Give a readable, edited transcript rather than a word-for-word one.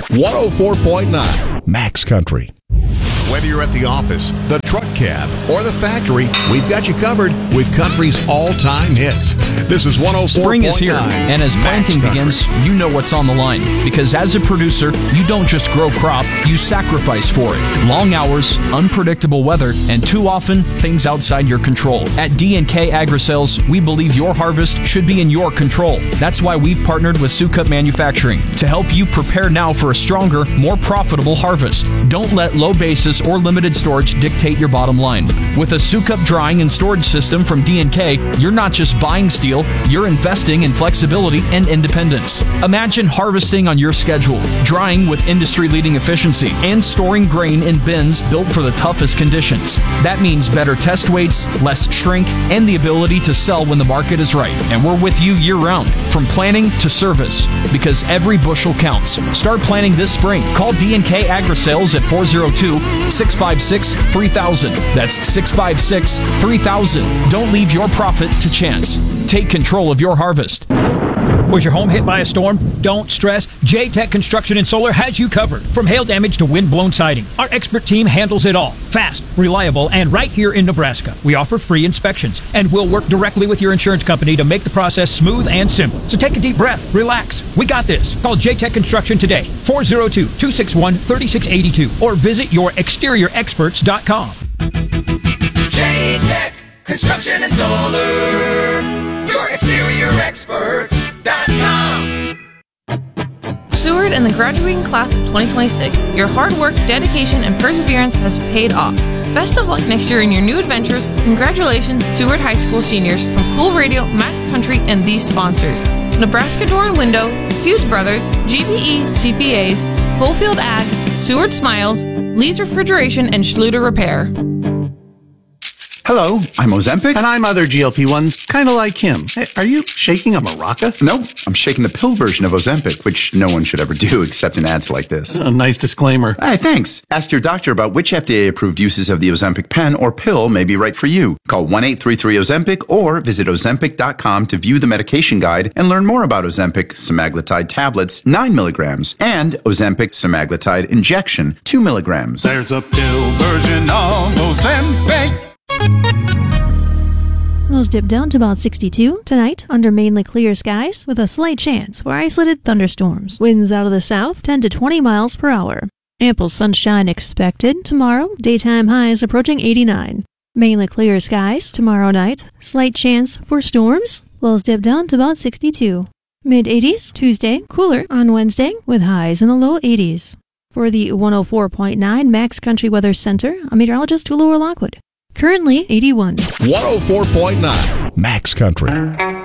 104.9 Max Country. Whether you're at the office, the truck cab, or the factory, we've got you covered with country's all-time hits. This is 104.9. Spring is here, and as planting begins, you know what's on the line. Because as a producer, you don't just grow crop, you sacrifice for it. Long hours, unpredictable weather, and too often, things outside your control. At D&K Agri-Sales, we believe your harvest should be in your control. That's why we've partnered with Sukup Manufacturing to help you prepare now for a stronger, more profitable harvest. Don't let low basis or limited storage dictate your bottom line. With a Sukup drying and storage system from D&K, you're not just buying steel, you're investing in flexibility and independence. Imagine harvesting on your schedule, drying with industry-leading efficiency, and storing grain in bins built for the toughest conditions. That means better test weights, less shrink, and the ability to sell when the market is right. And we're with you year-round, from planning to service, because every bushel counts. Start planning this spring. Call D&K Agri-Sales at 402-656-3000. That's 656-3000. Don't leave your profit to chance. Take control of your harvest. Was your home hit by a storm? Don't stress. J-Tech Construction and Solar has you covered. From hail damage to wind-blown siding, our expert team handles it all. Fast, reliable, and right here in Nebraska. We offer free inspections, and we'll work directly with your insurance company to make the process smooth and simple. So take a deep breath. Relax. We got this. Call J-Tech Construction today, 402-261-3682, or visit yourexteriorexperts.com. J-Tech Construction and Solar, yourexteriorexperts.com. Seward and the graduating class of 2026, your hard work, dedication, and perseverance has paid off. Best of luck next year in your new adventures. Congratulations, Seward High School seniors from Cool Radio, Max Country, and these sponsors: Nebraska Door and Window, Hughes Brothers, GBE CPAs, Fullfield Ag, Seward Smiles, Lee's Refrigeration, and Schluter Repair. Hello, I'm Ozempic. And I'm other GLP-1s, kind of like him. Hey, are you shaking a maraca? No, I'm shaking the pill version of Ozempic, which no one should ever do except in ads like this. A nice disclaimer. Hey, thanks. Ask your doctor about which FDA-approved uses of the Ozempic pen or pill may be right for you. Call 1-833-OZEMPIC or visit Ozempic.com to view the medication guide and learn more about Ozempic semaglutide tablets, 9 milligrams, and Ozempic semaglutide injection, 2 milligrams. There's a pill version of Ozempic. Lows dip down to about 62 tonight under mainly clear skies with a slight chance for isolated thunderstorms. Winds out of the south 10 to 20 miles per hour. Ample sunshine expected tomorrow. Daytime highs approaching 89. Mainly clear skies tomorrow night. Slight chance for storms. Lows dip down to about 62. Mid-80s Tuesday. Cooler on Wednesday with highs in the low 80s. For the 104.9 Max Country Weather Center, I'm meteorologist Tulawar Lockwood. Currently 81. 104.9 Max Country.